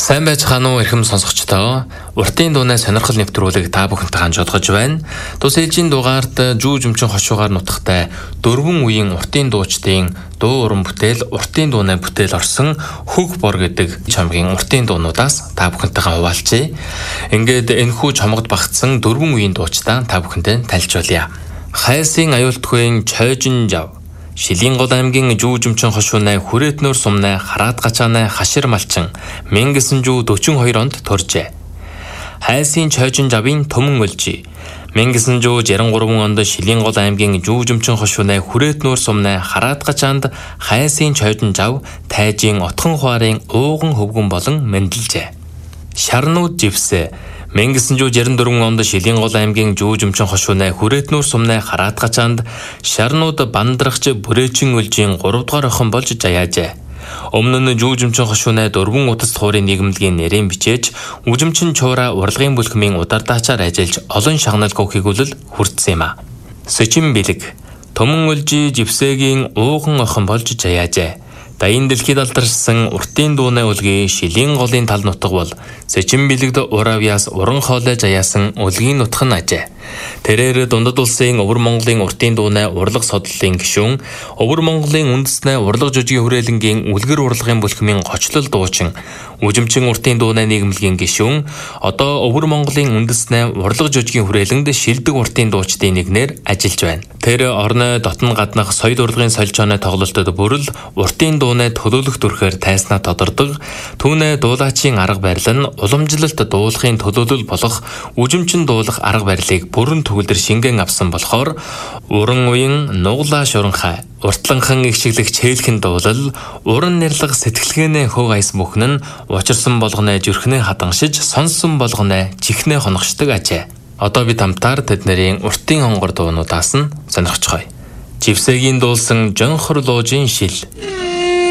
Сайн байцгаана уу эрхэм сонсогчдоо. Уртын дууны сонирхол нэвтрүүлэг та бүхэнтэй хамт жолгож байна. Тус ээлжийн дугаард жүүжмчин хошуугаар нутагтай 4 үеийн уртын дуучдын дуу уран бүтээл, уртын дууны бүтээл орсон Хөг бор гэдэг чамгийн уртын дуунуудаас та бүхэнтэйгээ хуваалцъя. Ингээд энэхүү чамгад багтсан 4 үеийн дуучдаа та бүхэндээ танилцуулъя. Хайсын аюултгүйн Чойжин жав. Шилийн гол аймгийн жүүжмчин хошуунай хүрэтнөр сумнай хараад гачаанай хашир малчин 1942 онд төржээ. Хайсын Чойжин жавын төмөн өлжи. 1963 онд Шилийн гол аймгийн жүүжмчин хошуунай хүрэтнөр сумнай хараад гачаанд Хайсын Чойжин жав тайжийн отхон хуарын ууган хөвгөн болон мэндэлжээ. Шарнууд живсэ 1964 онд Шилийн гол аймгийн жүүжмчин хошуунай хүрэтнөр сумнай хараад гачаанд шарнууд бандрагч бүрээчин өлжийн 3 дугаар охин болж жаяажээ. Өмнө нь жүүжмчин хошуунай дөрвөн утас хуурын нийгэмлэгийн нэрийн бичээж үжимчин чуура урлагийн бүлхмийн удардаачаар ажиллаж олон шагналгүй хигүүлэл хүртсэн юм а. Сэчин бэлэг төмөн өлжи живсэгийн ууган охин болж жаяажээ. Даян дэлхийд алдаршсан уртын дууны үлгийн Шилийн голын тал нутаг бол Сэчин бэлэгд уравьяас уран хоолой жаяасан үлгийн нутаг нь ажээ. Тэрээр Дундад улсын Өвөр Монголын уртын дууны урлаг содлолын гишүүн, Өвөр Монголын үндэсний урлаг жүжигийн хүрээлэнгийн үлгэр урлагийн бүлхмийн гочлол дуучин, үжимчин уртын дууны нийгэмлэгийн гишүүн, одоо Өвөр Монголын үндэсний урлаг жүжигийн хүрээлэнд шилдэг уртын дуучдын нэгнээр ажиллаж байна. Тэр орны дотн гаднах соёл урлагийн солилцооны тоглолтод бүрэл уртын дууны төлөөлөх төрхөөр тайснаа тодордог. Түүнээ дуулаачийн арга барил нь уламжлалт дуулахын төлөөлөл болох үжимчин дуулах арга барилыг бүрэн төгөлдөр шингэн авсан болохоор уран уян нуглаа шуранхай уртланхан игшиглэх чээлхэн дуулал уран нэрлэг сэтгэлгээний хөг аяс бүхэн нь учирсан болгоны зүрхнээ хадганшиж сонсон болгоны чихнээ хоногшдог ажээ. Одоо бид хамтаар тэдний уртын хонгор дуунуудаас нь сонирхцгоё. Живсэгийн дуулсан Жонхор луужийн шил.